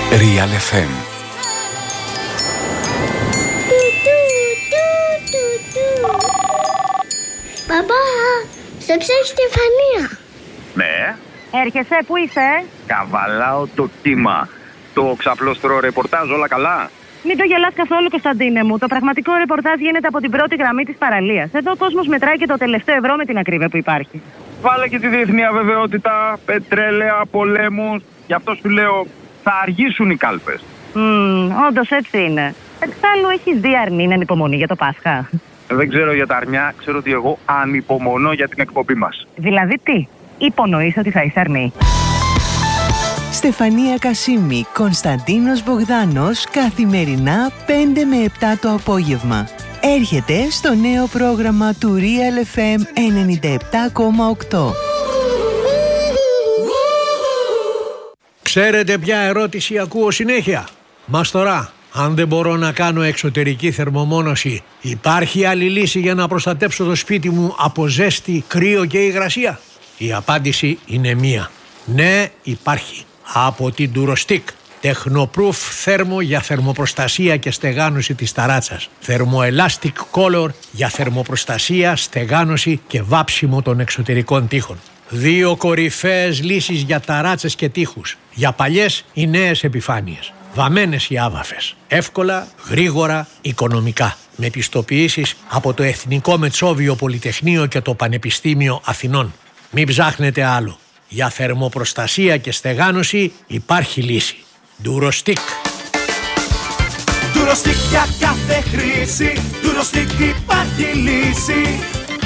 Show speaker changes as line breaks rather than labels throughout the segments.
Real FM.
Παπά, σε ψάχνει Στεφανία.
Ναι.
Έρχεσαι, πού είσαι?
Καβαλάω το κύμα. Το ξαπλώστρο ρεπορτάζ, όλα καλά?
Μην το γελάς καθόλου, Κωνσταντίνε μου. Το πραγματικό ρεπορτάζ γίνεται από την πρώτη γραμμή της παραλίας. Εδώ ο κόσμος μετράει και το τελευταίο ευρώ με την ακρίβεια που υπάρχει.
Βάλε και τη διεθνή αβεβαιότητα, πετρέλαια, πολέμους. Γι' αυτό σου λέω, θα αργήσουν οι κάλπες.
Όντως έτσι είναι. Εξάλλου έχεις δει αρνή να ανυπομονεί για το Πάσχα?
Δεν ξέρω για τα αρνιά, ξέρω ότι εγώ ανυπομονώ για την εκπομπή μας.
Δηλαδή τι? Υπονοείς ότι θα είσαι αρνή?
Στεφανία Κασίμη, Κωνσταντίνος Μπογδάνος, καθημερινά 5 με 7 το απόγευμα. Έρχεται στο νέο πρόγραμμα του Real FM 97,8.
Ξέρετε ποια ερώτηση ακούω συνέχεια? Μαστορά, αν δεν μπορώ να κάνω εξωτερική θερμομόνωση, υπάρχει άλλη λύση για να προστατέψω το σπίτι μου από ζέστη, κρύο και υγρασία? Η απάντηση είναι μία. Ναι, υπάρχει. Από την Durostick. Technoproof θέρμο για θερμοπροστασία και στεγάνωση της ταράτσας. Thermoelastic Color για θερμοπροστασία, στεγάνωση και βάψιμο των εξωτερικών τοίχων. 2 κορυφαίες λύσεις για ταράτσες και τοίχους. Για παλιές ή νέες επιφάνειες. Βαμμένες ή άβαφες. Εύκολα, γρήγορα, οικονομικά. Με πιστοποιήσεις από το Εθνικό Μετσόβιο Πολυτεχνείο και το Πανεπιστήμιο Αθηνών. Μην ψάχνετε άλλο. Για θερμοπροστασία και στεγάνωση υπάρχει λύση. Durostick.
Durostick για κάθε χρήση. Durostick υπάρχει λύση.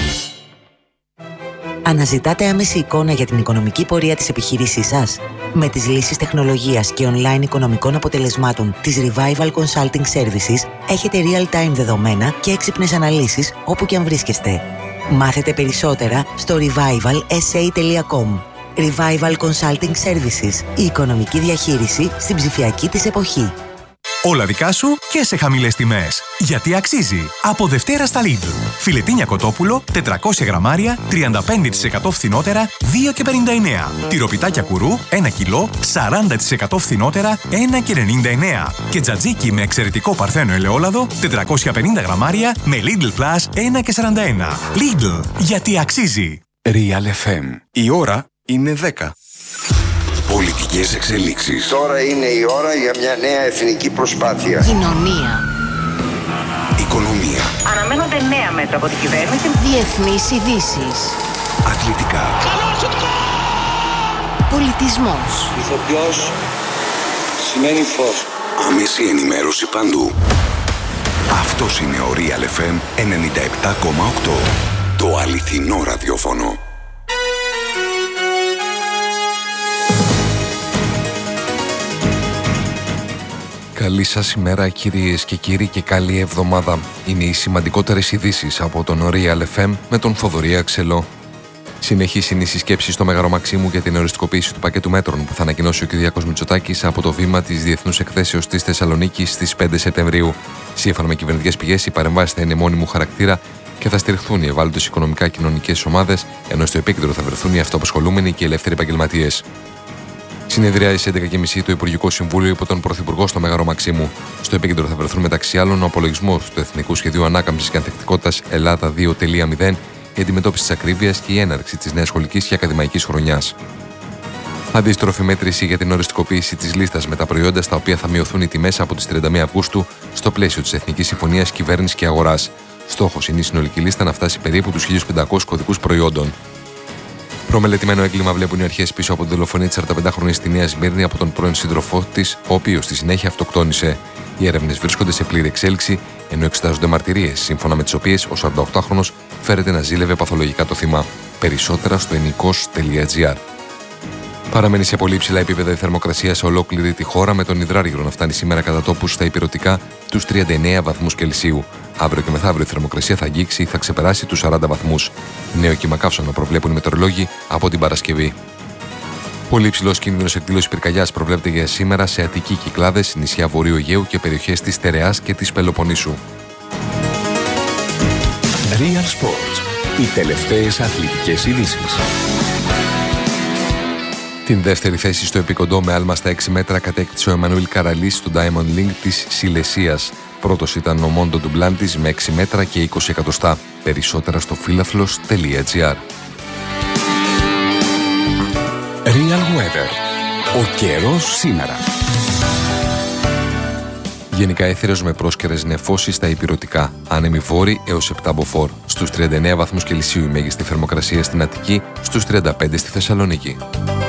Αναζητάτε άμεση εικόνα για την οικονομική πορεία της επιχείρησής σας? Με τις λύσεις τεχνολογίας και online οικονομικών αποτελεσμάτων της Revival Consulting Services έχετε real-time δεδομένα και έξυπνες αναλύσεις όπου και αν βρίσκεστε. Μάθετε περισσότερα στο revivalsa.com. Revival Consulting Services. Η οικονομική διαχείριση στην ψηφιακή της εποχή.
Όλα δικά σου και σε χαμηλές τιμές. Γιατί αξίζει. Από Δευτέρα στα Lidl. Φιλετίνια κοτόπουλο, 400 γραμμάρια, 35% φθηνότερα, 2,59. Τυροπιτάκια κουρού, 1 κιλό, 40% φθηνότερα, 1,99. Και τζατζίκι με εξαιρετικό παρθένο ελαιόλαδο, 450 γραμμάρια, με Lidl Plus, 1,41. Lidl. Γιατί αξίζει.
Real FM. Η ώρα είναι 10. Πολιτικές εξελίξεις.
Τώρα είναι η ώρα για μια νέα εθνική προσπάθεια.
Κοινωνία.
Οικονομία.
Αναμένονται νέα μέτρα από την κυβέρνηση.
Διεθνείς ειδήσεις.
Αθλητικά.
Πολιτισμός.
Ηθοποιός σημαίνει φως.
Άμεση ενημέρωση παντού. Αυτός είναι ο Real FM 97,8. Το αληθινό ραδιόφωνο.
Καλή σας ημέρα κυρίες και κύριοι και καλή εβδομάδα. Είναι οι σημαντικότερες ειδήσεις από τον Real FM με τον Θοδωρή Αξελό. Συνεχής είναι η συσκέψη στο Μέγαρο Μαξίμου για την οριστικοποίηση του πακέτου μέτρων που θα ανακοινώσει ο Κυριάκος Μητσοτάκης από το βήμα της Διεθνούς Εκθέσεως της Θεσσαλονίκης στις 5 Σεπτεμβρίου. Σύμφωνα με κυβερνητικές πηγές, οι παρεμβάσεις θα είναι μόνιμου χαρακτήρα και θα στηριχθούν οι ευάλωτες οικονομικά κοινωνικές ομάδες, ενώ στο επίκεντρο θα βρεθούν οι αυτοαπασχολούμενοι και οι ελεύθεροι επαγγελματίες. Συνεδριάζει 11.30 το Υπουργικό Συμβούλιο υπό τον Πρωθυπουργό στο Μέγαρο Μαξίμου. Στο επίκεντρο θα βρεθούν μεταξύ άλλων ο απολογισμός του Εθνικού Σχεδίου Ανάκαμψης και Ανθεκτικότητας Ελλάδα 2.0, η αντιμετώπιση της ακρίβειας και η έναρξη της νέας σχολικής και ακαδημαϊκής χρονιάς. Αντίστροφη μέτρηση για την οριστικοποίηση της λίστας με τα προϊόντα στα οποία θα μειωθούν οι τιμές από τις 31 Αυγούστου στο πλαίσιο της Εθνικής Συμφωνίας Κυβέρνησης και Αγοράς. Στόχος είναι η συνολική λίστα να φτάσει περίπου τους 1.500 κωδικούς προϊόντων. Προμελετημένο έγκλημα βλέπουν οι αρχές πίσω από τη δολοφονία της 45χρονης στη Νέα Σμύρνη από τον πρώην σύντροφό της, ο οποίος στη συνέχεια αυτοκτόνησε. Οι έρευνες βρίσκονται σε πλήρη εξέλιξη, ενώ εξετάζονται μαρτυρίες, σύμφωνα με τις οποίες ο 48χρονος φέρεται να ζήλευε παθολογικά το θύμα. Περισσότερα στο ενικός.gr. Παραμένει σε πολύ υψηλά επίπεδα η θερμοκρασία σε ολόκληρη τη χώρα, με τον υδράργυρο να φτάνει σήμερα κατά τόπους στα ηπειρωτικά τους 39 βαθμούς Κελσίου. Αύριο και μεθαύριο η θερμοκρασία θα αγγίξει ή θα ξεπεράσει τους 40 βαθμούς. Νέο κύμα καύσωνα προβλέπουν οι μετεωρολόγοι από την Παρασκευή. Πολύ υψηλός κίνδυνος εκδήλωσης πυρκαγιάς προβλέπεται για σήμερα σε Αττική, Κυκλάδες, νησιά Βορείου Αιγαίου και περιοχές της Στερεάς και της Πελοποννήσου.
Real Sports. Οι τελευταίες αθλητικές ειδήσεις.
Την δεύτερη θέση στο επικοντό με άλμα στα 6 μέτρα κατέκτησε ο Εμμανουήλ Καραλής στο Diamond League της Σιλεσίας. Πρώτος ήταν ο Μόντο Ντουμπλάντης με 6 μέτρα και 20 εκατοστά. Περισσότερα στο φίλαθλος.gr.
Real Weather. Ο καιρός σήμερα.
Γενικά έθερος με πρόσκαιρες νεφώσεις στα ηπειρωτικά. Άνεμοι βόρειοι έως 7 μποφόρ. Στους 39 βαθμούς Κελσίου η μέγιστη θερμοκρασία στην Αττική, στους 35 στη Θεσσαλονίκη.